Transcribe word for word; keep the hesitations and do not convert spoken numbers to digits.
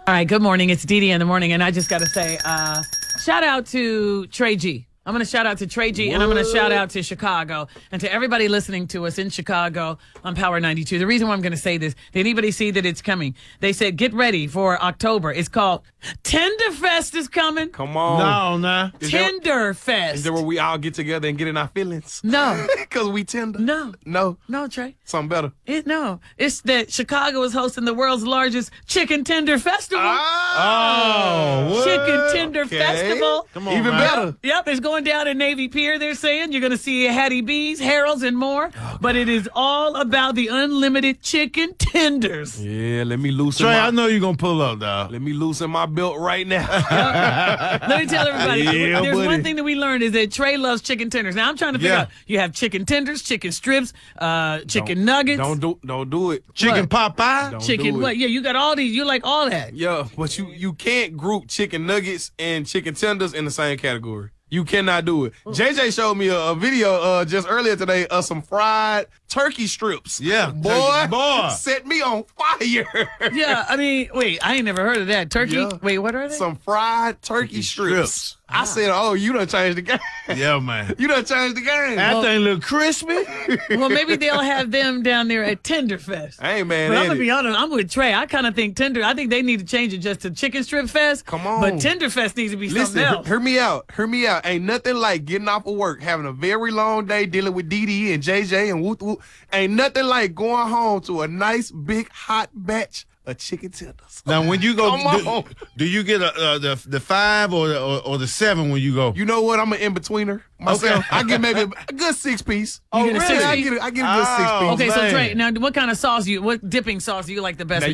All right, good morning. It's Dee Dee in the morning, and I just got to say, uh, shout out to Trey G. I'm going to shout out to Trey G, and I'm going to shout out to Chicago and to everybody listening to us in Chicago on Power ninety-two. The reason why I'm going to say this, did anybody see that it's coming? They said, get ready for October. It's called Tenderfest is coming. Come on. No, nah. Tenderfest. Is there where we all get together and get in our feelings? No. Because we tender? No. No. No, Trey. Something better. It, no. It's that Chicago is hosting the world's largest chicken tender festival. Ah. Oh, what? Chicken Tender Okay. Festival. Come on, Even man. better. Yep, it's going down in Navy Pier, they're saying. You're going to see Hattie B's, Harold's, and more. Oh, but it is all about the unlimited chicken tenders. Yeah, let me loosen Trey, my... I know you're going to pull up, dog. Let me loosen my belt right now. Let me tell everybody, Yeah, there's buddy. one thing that we learned is that Trey loves chicken tenders. Now, I'm trying to figure Yeah. out, you have chicken tenders, chicken strips, uh, chicken Don't- nuggets. Don't do don't do it. Chicken What? Popeye? Don't chicken, do it. what? Yeah, you got all these. You like all that. Yeah, but you, you can't group chicken nuggets and chicken tenders in the same category. You cannot do it. J J showed me a, a video uh, just earlier today of some fried turkey strips. Yeah, Boy, turkey- boy. set me on fire. Yeah, I mean, wait, I ain't never heard of that. Turkey? Yeah. Wait, what are they? Some fried turkey, Turkey strips. strips. I said, oh, you done changed the game. Yeah, man. You done changed the game. That thing look crispy. Well, maybe they'll have them down there at Tenderfest. Hey, man. But I'm ain't gonna it? be honest. I'm with Trey. I kind of think Tender. I think they need to change it just to Chicken Strip Fest. Come on. But Tenderfest needs to be Listen, something hear, else. hear me out. Hear me out. Ain't nothing like getting off of work, having a very long day dealing with Dee Dee and J J and whoop whoop. Ain't nothing like going home to a nice big hot batch of chicken tenders. Now, when you go, Come do, on. do you get a, uh, the the five or the, or, or the seven when you go? You know what? I'm an in-betweener myself. I get maybe a good six piece. You get a really? six I piece? get a, I get a good six Oh, piece. Okay, so man. Trey, now what kind of sauce do you? What dipping sauce do you like the best? Now,